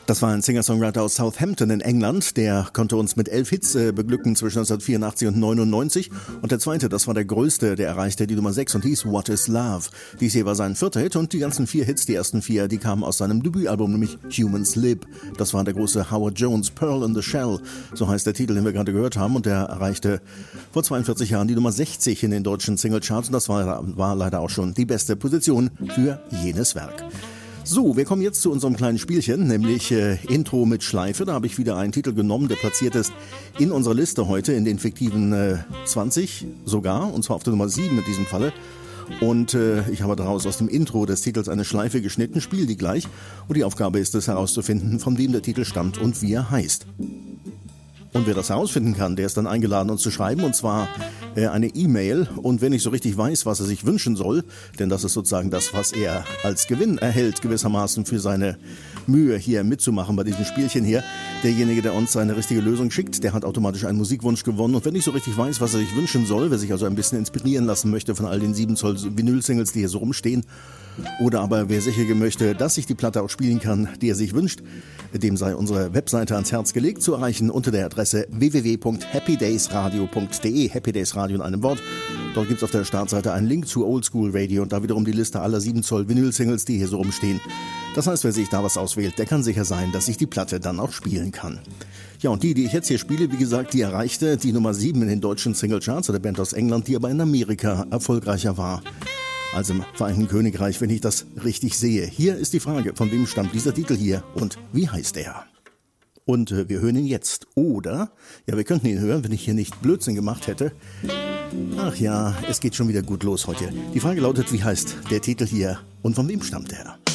Das war ein Singer-Songwriter aus Southampton in England, der konnte uns mit 11 Hits beglücken zwischen 1984 und 99. Und der zweite, das war der größte, der erreichte die Nummer 6 und hieß What is Love. Dies hier war sein 4. Hit und die ganzen 4 Hits, die ersten 4, die kamen aus seinem Debütalbum, nämlich Humans Lib. Das war der große Howard Jones, Pearl in the Shell, so heißt der Titel, den wir gerade gehört haben. Und der erreichte vor 42 Jahren die Nummer 60 in den deutschen Singlecharts und das war leider auch schon die beste Position für jenes Werk. So, wir kommen jetzt zu unserem kleinen Spielchen, nämlich Intro mit Schleife. Da habe ich wieder einen Titel genommen, der platziert ist in unserer Liste heute, in den fiktiven 20 sogar, und zwar auf der Nummer 7 in diesem Falle. Und ich habe daraus aus dem Intro des Titels eine Schleife geschnitten, spiele die gleich. Und die Aufgabe ist es herauszufinden, von wem der Titel stammt und wie er heißt. Und wer das herausfinden kann, der ist dann eingeladen, uns zu schreiben, und zwar eine E-Mail. Und wenn ich so richtig weiß, was er sich wünschen soll, denn das ist sozusagen das, was er als Gewinn erhält, gewissermaßen für seine Mühe hier mitzumachen bei diesem Spielchen hier. Derjenige, der uns eine richtige Lösung schickt, der hat automatisch einen Musikwunsch gewonnen. Und wenn ich so richtig weiß, was er sich wünschen soll, wer sich also ein bisschen inspirieren lassen möchte von all den 7 Zoll Vinyl-Singles, die hier so rumstehen, oder aber wer sicher gehen möchte, dass ich die Platte auch spielen kann, die er sich wünscht, dem sei unsere Webseite ans Herz gelegt, zu erreichen unter der Adresse www.happydaysradio.de, Happy Days Radio in einem Wort. Dort gibt es auf der Startseite einen Link zu Oldschool Radio und da wiederum die Liste aller 7 Zoll Vinyl-Singles, die hier so rumstehen. Das heißt, wer sich da was auswählt, der kann sicher sein, dass ich die Platte dann auch spielen kann. Ja, und die ich jetzt hier spiele, wie gesagt, die erreichte die Nummer 7 in den deutschen Singlecharts, der Band aus England, die aber in Amerika erfolgreicher war als im Vereinigten Königreich, wenn ich das richtig sehe. Hier ist die Frage, von wem stammt dieser Titel hier und wie heißt er? Und wir hören ihn jetzt. Oder, ja, wir könnten ihn hören, wenn ich hier nicht Blödsinn gemacht hätte. Ach ja, es geht schon wieder gut los heute. Die Frage lautet, wie heißt der Titel hier und von wem stammt er?